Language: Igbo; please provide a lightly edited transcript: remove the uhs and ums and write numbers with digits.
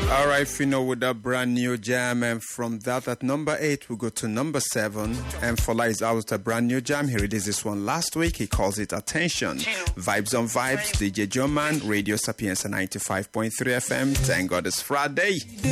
All right, Fino with a brand new jam, and from that at number 8 we go to number 7. And Fola is out with a brand new jam. He released this one last week. He calls it Attention. Vibes on Vibes, DJ Joman, Radio Sapienza 95.3 FM. Thank God it's Friday.